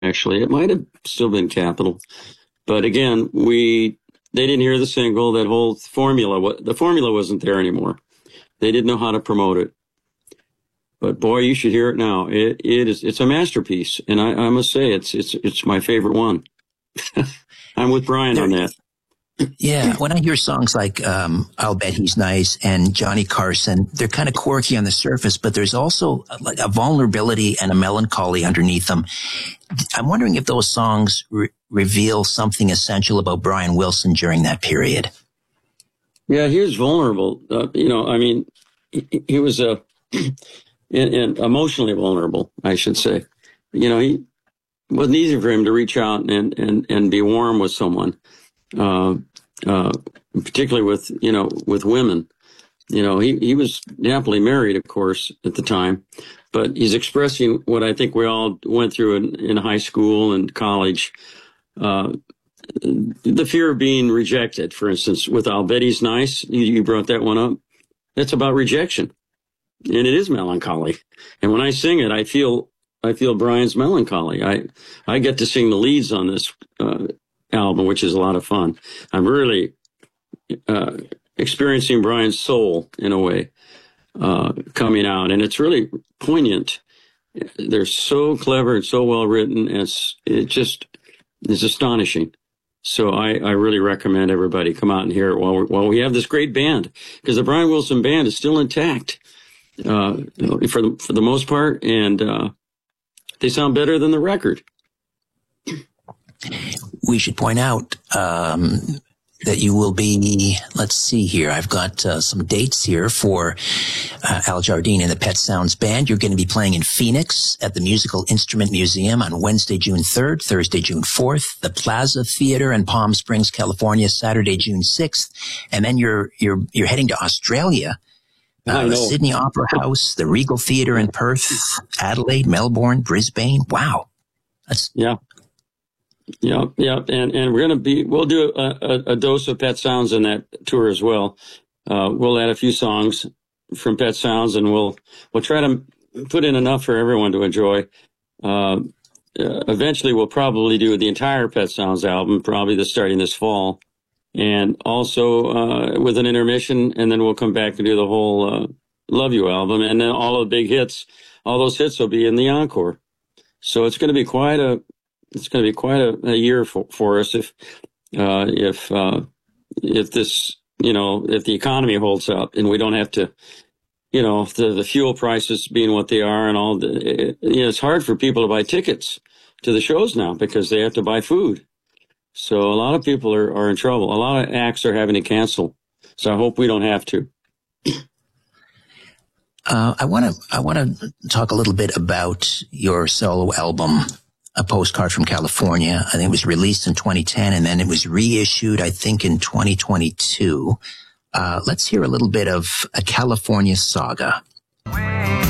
actually. It might have still been Capitol. But again, they didn't hear the single. That whole formula, the formula wasn't there anymore. They didn't know how to promote it. But boy, you should hear it now. It's a masterpiece, and I must say it's my favorite one. I'm with Brian on that. Yeah, when I hear songs like I'll Bet He's Nice and Johnny Carson, they're kind of quirky on the surface, but there's also a vulnerability and a melancholy underneath them. I'm wondering if those songs reveal something essential about Brian Wilson during that period. Yeah, he was vulnerable. He was emotionally vulnerable, I should say. It wasn't easy for him to reach out and be warm with someone. Particularly with women. He was happily married, of course, at the time, but he's expressing what I think we all went through in high school and college. The fear of being rejected, for instance, with I'll Bet He's Nice. You brought that one up. That's about rejection. And it is melancholy. And when I sing it, I feel Brian's melancholy. I get to sing the leads on this, album, which is a lot of fun. I'm really experiencing Brian's soul in a way coming out, and it's really poignant. They're so clever and so well written, and it's astonishing. So I really recommend everybody come out and hear it while we have this great band, because the Brian Wilson band is still intact for the most part, and they sound better than the record. We should point out that you will be, let's see here, I've got some dates here for Al Jardine and the Pet Sounds Band. You're going to be playing in Phoenix at the Musical Instrument Museum on Wednesday, June 3rd, Thursday, June 4th, the Plaza Theater in Palm Springs, California, Saturday, June 6th, and then you're heading to Australia. The Sydney Opera House, the Regal Theater in Perth, Adelaide, Melbourne, Brisbane. Wow. Yeah. Yeah. And we'll do a dose of Pet Sounds in that tour as well. We'll add a few songs from Pet Sounds, and we'll try to put in enough for everyone to enjoy. Eventually we'll probably do the entire Pet Sounds album, probably starting this fall, and also, with an intermission, and then we'll come back and do the whole, Love You album, and then all of the big hits, all those hits will be in the encore. So it's going to be quite a year for us if this, if the economy holds up and we don't have to, the fuel prices being what they are and all it's hard for people to buy tickets to the shows now because they have to buy food. So a lot of people are in trouble. A lot of acts are having to cancel. So I hope we don't have to. I want to talk a little bit about your solo album, A Postcard from California. I think it was released in 2010, and then it was reissued, I think, in 2022. Let's hear a little bit of A California Saga.